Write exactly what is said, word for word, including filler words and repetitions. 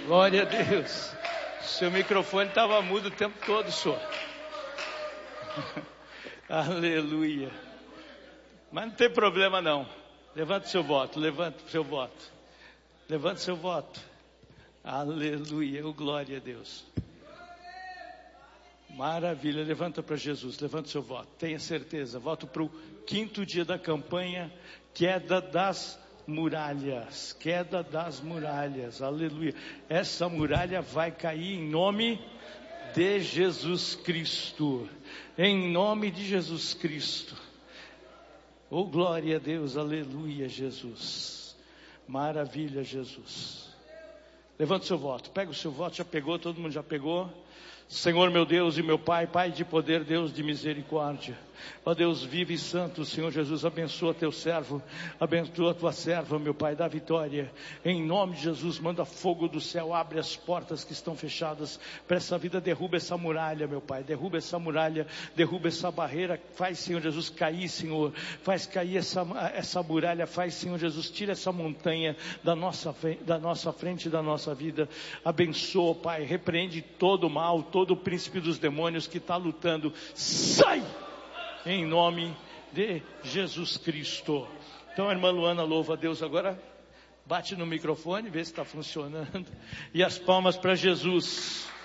Glória a Deus. Seu microfone estava mudo o tempo todo, senhor. Aleluia. Mas não tem problema não. Levante seu voto, levante seu voto. Levante seu voto. Aleluia, oh, glória a Deus. Maravilha, levanta para Jesus, levanta seu voto. Tenha certeza, voto para o quinto dia da campanha, queda das muralhas, queda das muralhas, aleluia. Essa muralha vai cair em nome de Jesus Cristo, em nome de Jesus Cristo. Oh, glória a Deus, aleluia, Jesus. Maravilha, Jesus. Levanta o seu voto, pega o seu voto, já pegou, todo mundo já pegou? Senhor meu Deus e meu Pai, Pai de poder, Deus de misericórdia, ó Deus vivo e santo, Senhor Jesus, abençoa teu servo, abençoa tua serva, meu Pai, dá vitória, em nome de Jesus, manda fogo do céu, abre as portas que estão fechadas, para essa vida, derruba essa muralha, meu Pai, derruba essa muralha, derruba essa barreira, faz, Senhor Jesus, cair, Senhor, faz cair essa, essa muralha, faz, Senhor Jesus, tira essa montanha da nossa, da nossa frente, da nossa vida, abençoa, Pai, repreende todo o mal, todo Todo o príncipe dos demônios que está lutando, sai! Em nome de Jesus Cristo. Então a irmã Luana louva a Deus agora. Bate no microfone, vê se está funcionando. E as palmas para Jesus.